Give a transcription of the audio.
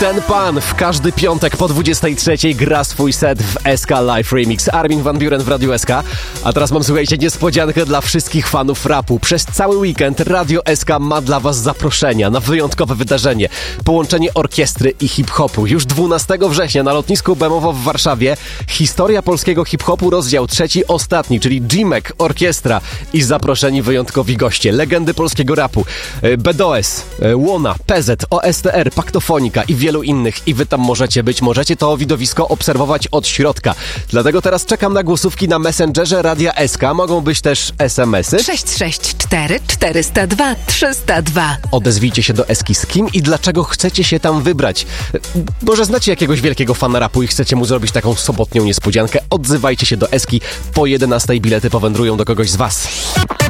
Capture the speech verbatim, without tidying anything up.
Ten pan w każdy piątek po dwudziestej trzeciej gra swój set w S K Live Remix. Armin van Buuren w Radiu S K. A teraz mam, słuchajcie, niespodziankę dla wszystkich fanów rapu. Przez cały weekend Radio S K ma dla was zaproszenia na wyjątkowe wydarzenie. Połączenie orkiestry i hip-hopu. Już dwunastego września na lotnisku Bemowo w Warszawie Historia polskiego hip-hopu, rozdział trzeci, ostatni, czyli G-Mac, orkiestra i zaproszeni wyjątkowi goście. Legendy polskiego rapu. B D O S, Łona, P Z, O S T R, Paktofonika i wielu innych. I wy tam możecie być, możecie to widowisko obserwować od środka. Dlatego teraz czekam na głosówki na Messengerze Radia S K. Mogą być też es em esy. sześć sześć cztery czterysta dwa trzysta dwa. Odezwijcie się do Eski z kim i dlaczego chcecie się tam wybrać. Może znacie jakiegoś wielkiego fana rapu i chcecie mu zrobić taką sobotnią niespodziankę. Odzywajcie się do Eski. Po jedenastej bilety powędrują do kogoś z was.